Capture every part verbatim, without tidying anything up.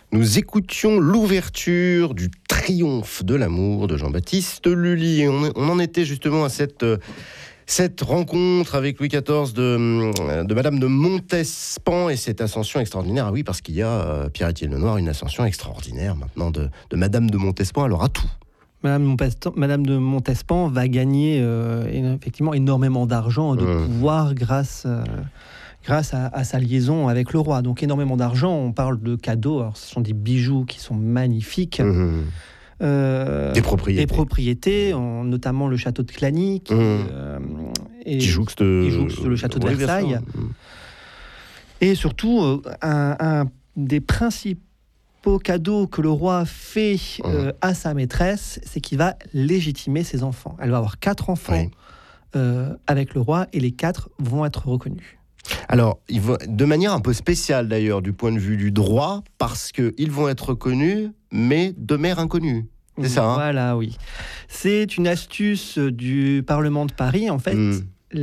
Nous écoutions l'ouverture du Triomphe de l'amour de Jean-Baptiste Lully. On, on en était justement à cette, cette rencontre avec Louis quatorze de, de Madame de Montespan et cette ascension extraordinaire. Ah oui, parce qu'il y a, euh, Pierre-Étienne Lenoir, une ascension extraordinaire maintenant de, de Madame de Montespan. Alors à tout. Madame, Montespan, Madame de Montespan va gagner euh, effectivement énormément d'argent, de mmh. pouvoir grâce... Euh, grâce à, à sa liaison avec le roi. Donc énormément d'argent, on parle de cadeaux, alors ce sont des bijoux qui sont magnifiques. Mmh. Euh, des propriétés. Des propriétés, en, notamment le château de Clagny, qui, mmh. euh, et, qui jouxte, qui jouxte le château de oui, Versailles. Mmh. Et surtout, euh, un, un des principaux cadeaux que le roi fait euh, à sa maîtresse, c'est qu'il va légitimer ses enfants. Elle va avoir quatre enfants oui. euh, avec le roi, et les quatre vont être reconnus. Alors, ils vont, de manière un peu spéciale d'ailleurs, du point de vue du droit, parce qu'ils vont être reconnus, mais de mère inconnue. C'est ça, hein ? Voilà, oui. C'est une astuce du Parlement de Paris. En fait, mmh.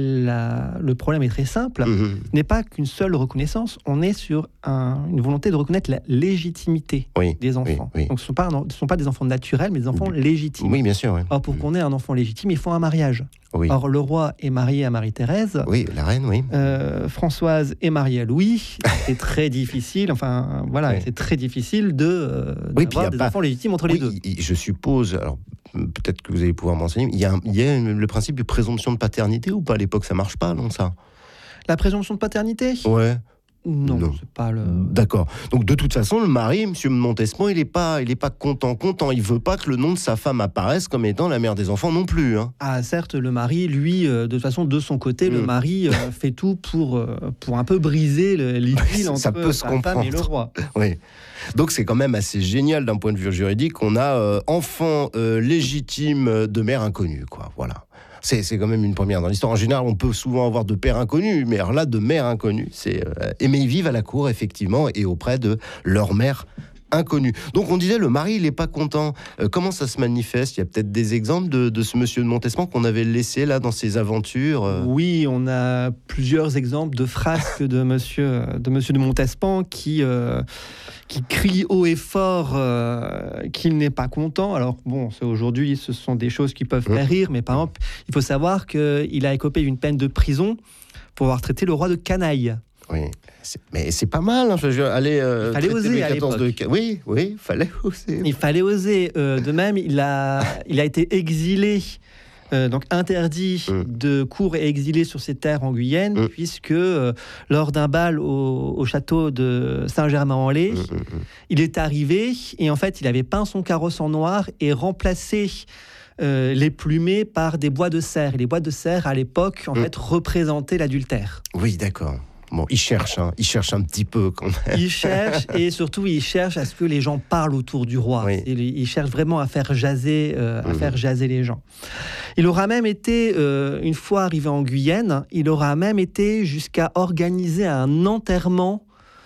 la, le problème est très simple. Mmh. Ce n'est pas qu'une seule reconnaissance. On est sur un, une volonté de reconnaître la légitimité oui, des enfants. Oui, oui. Donc, ce ne sont pas, ce sont pas des enfants naturels, mais des enfants oui. légitimes. Oui, bien sûr. Oui. Or, pour mmh. qu'on ait un enfant légitime, il faut un mariage. Oui. Or, le roi est marié à Marie-Thérèse. Oui, la reine, oui. Euh, Françoise est mariée à Louis. C'est très difficile. Enfin, voilà, oui. c'est très difficile de euh, oui, d'avoir des pas... enfants légitimes entre oui, les deux. Je suppose. Alors, peut-être que vous allez pouvoir m'enseigner. Il y a, un, il y a le principe de présomption de paternité ou pas ? À l'époque, ça marche pas, non, ça ? La présomption de paternité ? Ouais. Non, non, c'est pas le... D'accord. Donc, de toute façon, le mari, M. Montespan, il n'est pas, il est pas content, content. Il veut pas que le nom de sa femme apparaisse comme étant la mère des enfants non plus. Hein. Ah, certes, le mari, lui, euh, de toute façon, de son côté, mmh. le mari euh, fait tout pour, euh, pour un peu briser le, l'idylle entre ça peut se sa comprendre. femme et le roi. Oui. Donc, c'est quand même assez génial d'un point de vue juridique. On a euh, enfant euh, légitime de mère inconnue, quoi. Voilà. C'est, c'est quand même une première dans l'histoire. En général, on peut souvent avoir de pères inconnus, mais alors là, de mères inconnues. C'est, euh, et mais ils vivent à la cour, effectivement, et auprès de leur mère inconnue. Donc, on disait, le mari, il n'est pas content. Euh, comment ça se manifeste ? Il y a peut-être des exemples de, de ce monsieur de Montespan qu'on avait laissé là dans ses aventures euh... Oui, on a plusieurs exemples de frasques de monsieur de, monsieur de Montespan qui... Euh... qui crie haut et fort euh, qu'il n'est pas content. Alors bon, c'est aujourd'hui, ce sont des choses qui peuvent faire rire, mais par exemple, il faut savoir qu'il a écopé d'une peine de prison pour avoir traité le roi de canaille. Oui, c'est, mais c'est pas mal. Hein, je veux dire, aller, euh, il fallait oser à l'époque. De... Oui, oui, il fallait oser. Il fallait oser. Euh, de même, il a, il a été exilé. Euh, donc interdit mmh. de cour et exilé sur ses terres en Guyenne, mmh. puisque euh, lors d'un bal au, au château de Saint-Germain-en-Laye, mmh. il est arrivé et en fait il avait peint son carrosse en noir et remplacé euh, les plumées par des bois de serre. Et les bois de serre à l'époque en mmh. fait représentaient l'adultère. Oui, d'accord. Bon, il cherche, hein. il cherche un petit peu quand même. Il cherche, et surtout, il cherche à ce que les gens parlent autour du roi. Oui. Il cherche vraiment à faire jaser, euh, à mmh. faire jaser les gens. Il aura même été, euh, une fois arrivé en Guyenne, il aura même été jusqu'à organiser un enterrement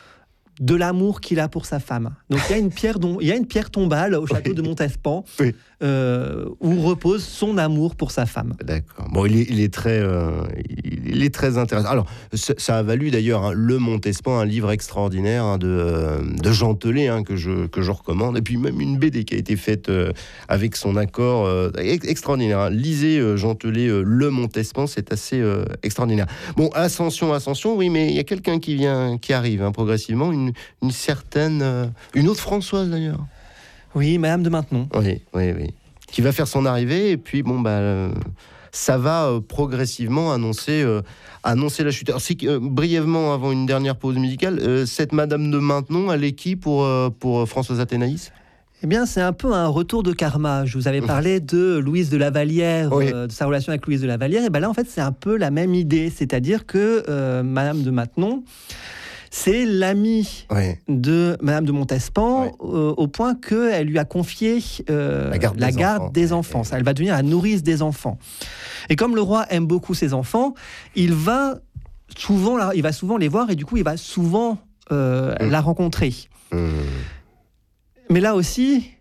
de l'amour qu'il a pour sa femme. Donc il y a une pierre, dont, il y a une pierre tombale au château oui. de Montespan oui. euh, où repose son amour pour sa femme. D'accord. Bon, il est, il est très, euh, il est très intéressant. Alors, ça, ça a valu d'ailleurs hein, Le Montespan, un livre extraordinaire hein, de, euh, de Jean Telet hein, que je que je recommande, et puis même une B D qui a été faite euh, avec son accord euh, extraordinaire. Hein. Lisez euh, Jean Telet, euh, Le Montespan, c'est assez euh, extraordinaire. Bon, ascension, ascension, oui, mais il y a quelqu'un qui vient, qui arrive hein, progressivement. Une une certaine... Euh, une autre Françoise, d'ailleurs. Oui, Madame de Maintenon. Oui, oui, oui. Qui va faire son arrivée, et puis, bon, bah... Euh, ça va euh, progressivement annoncer, euh, annoncer la chute. Alors, c'est, euh, brièvement, avant une dernière pause musicale, euh, cette Madame de Maintenon, elle est qui pour, euh, pour Françoise Athénaïs ? Eh bien, c'est un peu un retour de karma. Je vous avais parlé de Louise de La Vallière, oui. euh, de sa relation avec Louise de La Vallière. Et bien là, en fait, c'est un peu la même idée. C'est-à-dire que euh, Madame de Maintenon... c'est l'amie ouais. de Madame de Montespan ouais. euh, au point qu'elle lui a confié euh, la garde des la garde enfants. Des enfants. Ouais. Elle va devenir la nourrice des enfants. Et comme le roi aime beaucoup ses enfants, il va souvent, la, il va souvent les voir et du coup, il va souvent euh, mmh. la rencontrer. Mmh. Mais là aussi,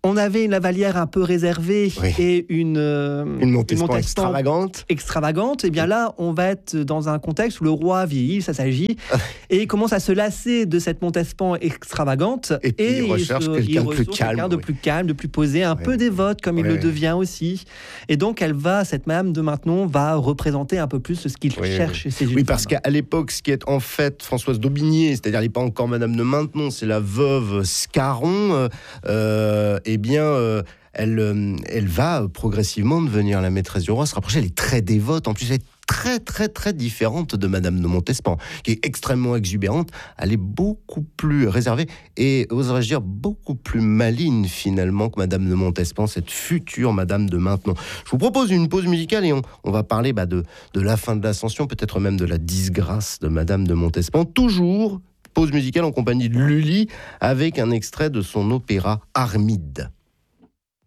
On avait une Lavallière un peu réservée oui. et une, euh, une Montespan extravagante. extravagante. Et bien là, on va être dans un contexte où le roi vieillit, ça s'agit, et il commence à se lasser de cette Montespan extravagante. Et puis et il recherche il quelqu'un, de plus, calme, quelqu'un de oui. plus calme, de plus posé, un oui. peu dévote, comme oui. il le devient aussi. Et donc, elle va, cette Madame de Maintenon va représenter un peu plus ce qu'il oui, cherche chez ces jeunes Oui, parce femmes. qu'à l'époque, ce qui est en fait Françoise d'Aubigné, c'est-à-dire elle n'est pas encore Madame de Maintenon, c'est la veuve Scarron, euh, eh bien, euh, elle, euh, elle va progressivement devenir la maîtresse du roi, se rapprocher. Elle est très dévote, en plus elle est très très très différente de Madame de Montespan, qui est extrêmement exubérante. Elle est beaucoup plus réservée et, oserais-je dire, beaucoup plus maligne finalement que Madame de Montespan, cette future Madame de Maintenon. Je vous propose une pause musicale et on, on va parler bah, de, de la fin de l'Ascension, peut-être même de la disgrâce de Madame de Montespan. Toujours pause musicale en compagnie de Lully avec un extrait de son opéra Armide.